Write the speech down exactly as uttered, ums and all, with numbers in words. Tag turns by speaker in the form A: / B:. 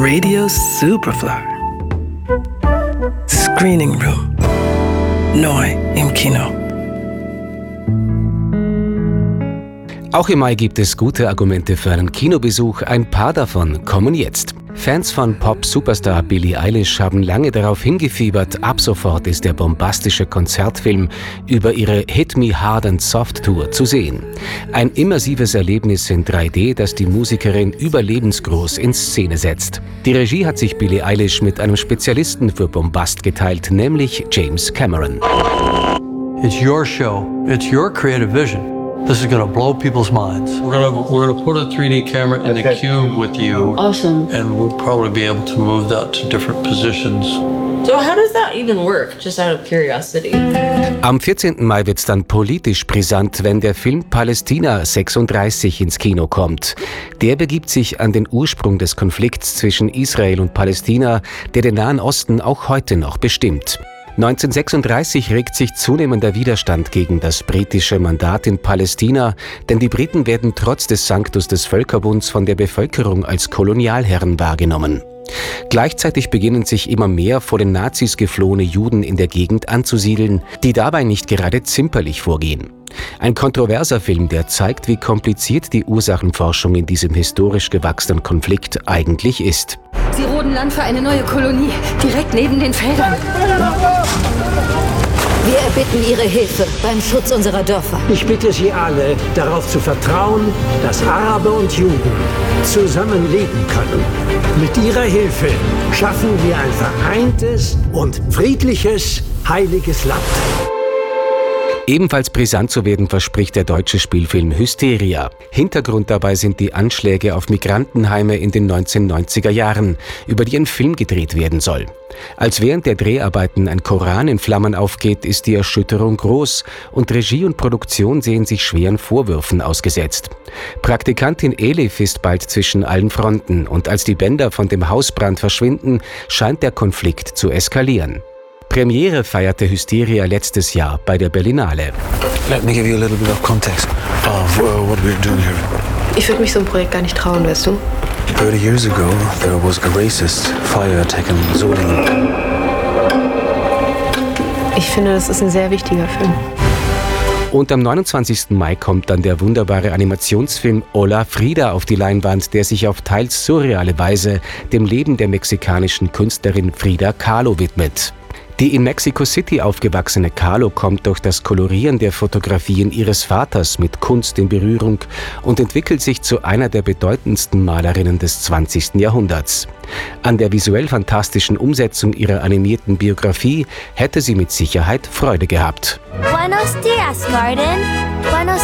A: Radio Superfly. Screening Room. Neu im Kino.
B: Auch im Mai gibt es gute Argumente für einen Kinobesuch. Ein paar davon kommen jetzt. Fans von Pop-Superstar Billie Eilish haben lange darauf hingefiebert. Ab sofort ist der bombastische Konzertfilm über ihre Hit Me Hard and Soft Tour zu sehen. Ein immersives Erlebnis in drei D, das die Musikerin überlebensgroß in Szene setzt. Die Regie hat sich Billie Eilish mit einem Spezialisten für Bombast geteilt, nämlich James Cameron.
C: It's your show. It's your creative vision. This is going to blow people's minds. We're going to we're going to put a three D camera in the cube with you.
D: Awesome.
C: And we'll probably be able to move that to different positions.
D: So how does that even work? Just out of curiosity.
B: Am vierzehnten Mai wird es dann politisch brisant, wenn der Film Palästina sechsunddreißig ins Kino kommt. Der begibt sich an den Ursprung des Konflikts zwischen Israel und Palästina, der den Nahen Osten auch heute noch bestimmt. neunzehnhundertsechsunddreißig regt sich zunehmender Widerstand gegen das britische Mandat in Palästina, denn die Briten werden trotz des Sanctus des Völkerbunds von der Bevölkerung als Kolonialherren wahrgenommen. Gleichzeitig beginnen sich immer mehr vor den Nazis geflohene Juden in der Gegend anzusiedeln, die dabei nicht gerade zimperlich vorgehen. Ein kontroverser Film, der zeigt, wie kompliziert die Ursachenforschung in diesem historisch gewachsenen Konflikt eigentlich ist.
E: Sie roden Land für eine neue Kolonie, direkt neben den Feldern.
F: Wir erbitten Ihre Hilfe beim Schutz unserer Dörfer.
G: Ich bitte Sie alle, darauf zu vertrauen, dass Araber und Juden zusammen leben können. Mit Ihrer Hilfe schaffen wir ein vereintes und friedliches, heiliges Land.
B: Ebenfalls brisant zu werden verspricht der deutsche Spielfilm Hysteria. Hintergrund dabei sind die Anschläge auf Migrantenheime in den neunzehnhundertneunziger Jahren, über die ein Film gedreht werden soll. Als während der Dreharbeiten ein Koran in Flammen aufgeht, ist die Erschütterung groß und Regie und Produktion sehen sich schweren Vorwürfen ausgesetzt. Praktikantin Elif ist bald zwischen allen Fronten und als die Bänder von dem Hausbrand verschwinden, scheint der Konflikt zu eskalieren. Premiere feierte Hysteria letztes Jahr bei der Berlinale.
H: Let me give you a little bit of context of uh, what we're doing here.
I: Ich würde mich so ein Projekt gar nicht trauen, weißt du?
H: thirty years ago, there was a racist fire attack in Solingen.
I: Ich finde, das ist ein sehr wichtiger Film.
B: Und am neunundzwanzigsten Mai kommt dann der wunderbare Animationsfilm Hola Frida auf die Leinwand, der sich auf teils surreale Weise dem Leben der mexikanischen Künstlerin Frida Kahlo widmet. Die in Mexico City aufgewachsene Kahlo kommt durch das Kolorieren der Fotografien ihres Vaters mit Kunst in Berührung und entwickelt sich zu einer der bedeutendsten Malerinnen des zwanzigsten Jahrhunderts. An der visuell fantastischen Umsetzung ihrer animierten Biografie hätte sie mit Sicherheit Freude gehabt.
J: Buenos dias, Garden. Buenos